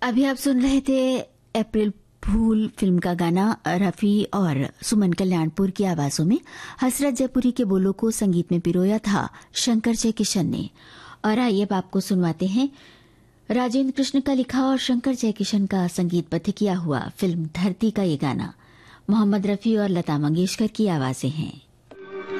अभी आप सुन रहे थे अप्रैल फूल फिल्म का गाना रफी और सुमन कल्याणपुर की आवाजों में। हसरत जयपुरी के बोलों को संगीत में पिरोया था शंकर जयकिशन ने। और आइए अब आपको सुनवाते हैं राजेंद्र कृष्ण का लिखा और शंकर जयकिशन का संगीतबद्ध किया हुआ फिल्म धरती का ये गाना। मोहम्मद रफी और लता मंगेशकर की आवाजें हैं।